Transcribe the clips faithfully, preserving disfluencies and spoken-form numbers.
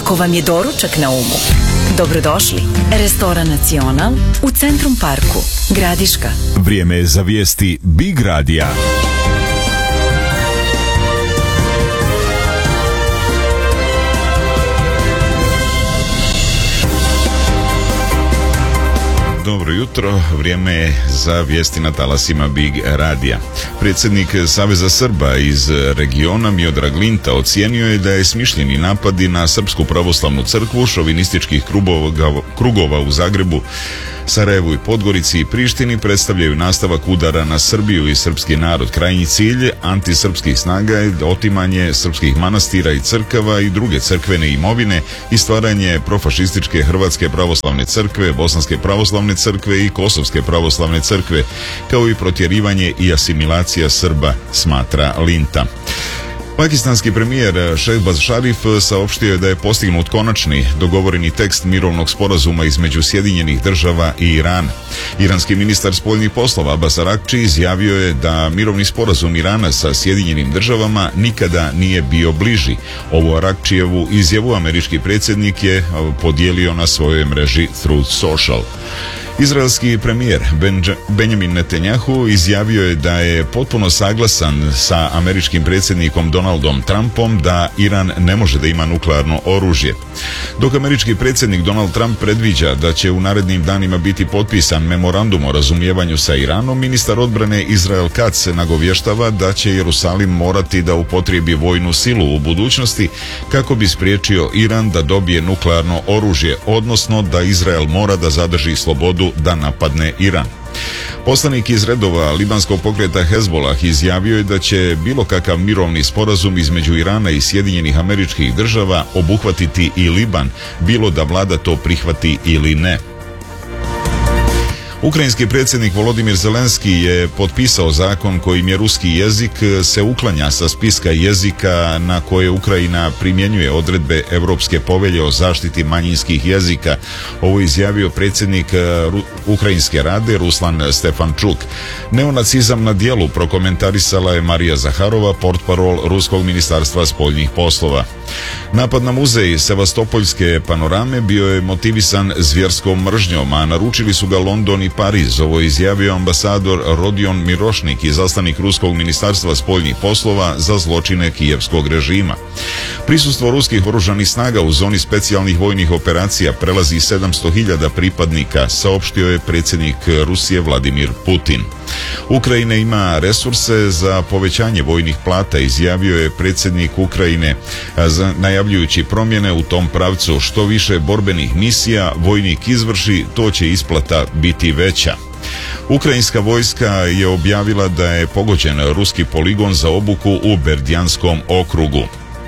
Ako vam je doručak na umu, dobrodošli. Restoran Nacional u Centrum Parku, Gradiška. Vrijeme je za vijesti Big Radija. Dobro jutro, vrijeme je za vijesti na talasima Big Radija. Predsjednik Saveza Srba iz regiona Miodrag Linta ocijenio je da je smišljeni napadi na Srpsku pravoslavnu crkvu šovinističkih krugova, krugova u Zagrebu, Sarajevu i Podgorici i Prištini predstavljaju nastavak udara na Srbiju i srpski narod. Krajnji cilj antisrpskih snaga je otimanje srpskih manastira i crkava i druge crkvene imovine i stvaranje profašističke Hrvatske pravoslavne crkve, Bosanske pravoslavne crkve i Kosovske pravoslavne crkve, kao i protjerivanje i asimilacija Srba, smatra Linta. Pakistanski premijer Šehbaz Šarif saopštio je da je postignut konačni dogovoreni tekst mirovnog sporazuma između Sjedinjenih država i Irana. Iranski ministar spoljnih poslova Abbas Arakči izjavio je da mirovni sporazum Irana sa Sjedinjenim državama nikada nije bio bliži. Ovu Arakčijevu izjavu američki predsjednik je podijelio na svojoj mreži Truth Social. Izraelski premijer Benjamin Netanjahu izjavio je da je potpuno saglasan sa američkim predsjednikom Donaldom Trumpom da Iran ne može da ima nuklearno oružje. Dok američki predsjednik Donald Trump predviđa da će u narednim danima biti potpisan memorandum o razumijevanju sa Iranom, ministar odbrane Israel Katz nagovještava da će Jerusalim morati da upotrijebi vojnu silu u budućnosti kako bi spriječio Iran da dobije nuklearno oružje, odnosno da Izrael mora da zadrži slobodu da napadne Iran. Poslanik iz redova libanskog pokreta Hezbollah izjavio je da će bilo kakav mirovni sporazum između Irana i Sjedinjenih Američkih Država obuhvatiti i Liban, bilo da vlada to prihvati ili ne. Ukrajinski predsjednik Volodimir Zelenski je potpisao zakon kojim je ruski jezik se uklanja sa spiska jezika na koje Ukrajina primjenjuje odredbe Europske povelje o zaštiti manjinskih jezika. Ovo je izjavio predsjednik Ukrajinske rade Ruslan Stefančuk. Neonacizam na djelu prokomentarisala je Marija Zaharova, portparol Ruskog ministarstva spoljnih poslova. Napad na muzej Sevastopoljske panorame bio je motivisan zvjerskom mržnjom, a naručili su ga London i Pariz. Ovo je izjavio ambasador Rodion Mirošnik, izaslanik Ruskog ministarstva spoljnih poslova za zločine kijevskog režima. Prisustvo ruskih oružanih snaga u zoni specijalnih vojnih operacija prelazi sedamsto hiljada pripadnika, saopštio je predsjednik Rusije Vladimir Putin. Ukrajina ima resurse za povećanje vojnih plata, izjavio je predsjednik Ukrajine, najavljujući promjene u tom pravcu. Što više borbenih misija vojnik izvrši, to će isplata biti veća. Ukrajinska vojska je objavila da je pogođen ruski poligon za obuku u Berdjanskom okrugu.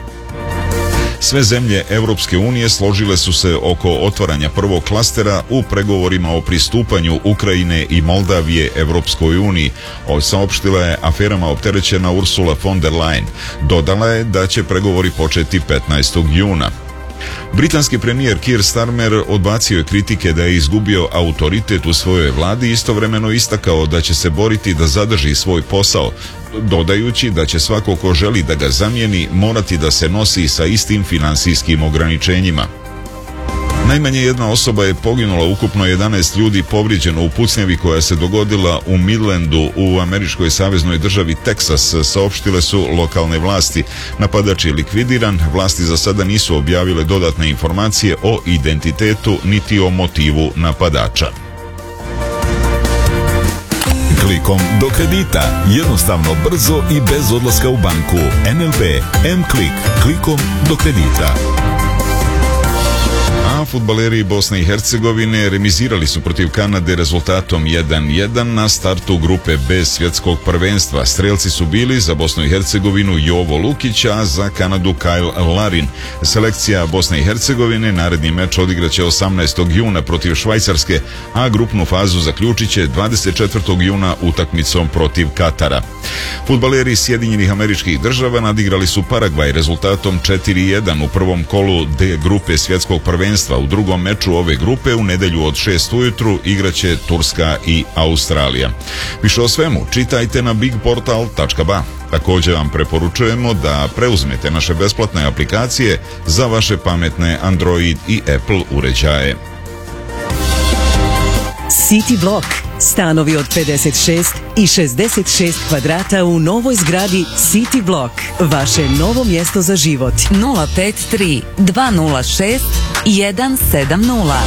Sve zemlje Europske unije složile su se oko otvaranja prvog klastera u pregovorima o pristupanju Ukrajine i Moldavije Europskoj uniji. Ovo saopštila je aferama opterećena Ursula von der Leyen. Dodala je da će pregovori početi petnaestog juna. Britanski premijer Keir Starmer odbacio je kritike da je izgubio autoritet u svojoj vladi i istovremeno istakao da će se boriti da zadrži svoj posao, dodajući da će svako ko želi da ga zamijeni morati da se nosi sa istim financijskim ograničenjima. Najmanje jedna osoba je poginula, ukupno jedanaest ljudi povrijeđeno u pucnjavi koja se dogodila u Midlandu u američkoj saveznoj državi Teksas, saopštile su lokalne vlasti. Napadač je likvidiran, vlasti za sada nisu objavile dodatne informacije o identitetu niti o motivu napadača. Klikom do kredita, jednostavno, brzo i bez odlaska u banku. N L B M-Klik, klikom do kredita. A fudbaleri Bosne i Hercegovine remizirali su protiv Kanade rezultatom jedan jedan na startu grupe B svjetskog prvenstva. Strelci su bili za Bosnu i Hercegovinu Jovo Lukić, a za Kanadu Kyle Larin. Selekcija Bosne i Hercegovine naredni meč odigraće osamnaestog juna protiv Švajcarske, a grupnu fazu zaključit će dvadeset četvrtog juna utakmicom protiv Katara. Fudbaleri Sjedinjenih Američkih Država nadigrali su Paragvaj rezultatom četiri jedan u prvom kolu D grupe svjetskog prvenstva prvenstva. U drugom meču ove grupe u nedelju od šest ujutru igraće Turska i Australija. Više o svemu čitajte na big portal tačka ba. Također vam preporučujemo da preuzmete naše besplatne aplikacije za vaše pametne Android i Apple uređaje. City Block. Stanovi od pedeset šest i šezdeset šest kvadrata u novoj zgradi City Block. Vaše novo mjesto za život. nula pet tri dva nula šest jedan sedam nula.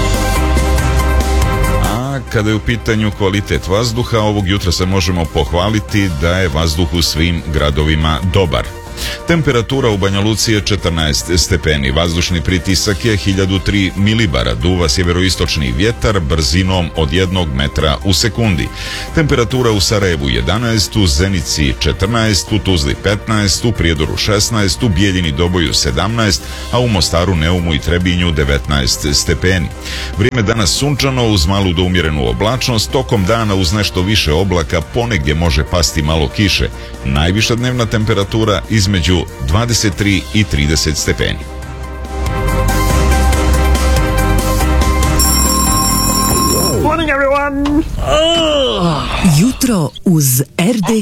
A kada je u pitanju kvalitet vazduha, ovog jutra se možemo pohvaliti da je vazduh u svim gradovima dobar. Temperatura u Banja Luci je četrnaest stepeni, vazdušni pritisak je hiljadu tri milibara, duva sjeveroistočni vjetar brzinom od jednog metra u sekundi. Temperatura u Sarajevu jedanaest, u Zenici četrnaest, u Tuzli petnaest, u Prijedoru šesnaest, u Bijeljini Doboju sedamnaest, a u Mostaru, Neumu i Trebinju devetnaest stepeni. Vrijeme danas sunčano uz malu do umjerenu oblačnost, tokom dana uz nešto više oblaka ponegdje može pasti malo kiše. Najviša dnevna temperatura između dvadeset tri i trideset stepeni. Morning everyone! Jutro uz R D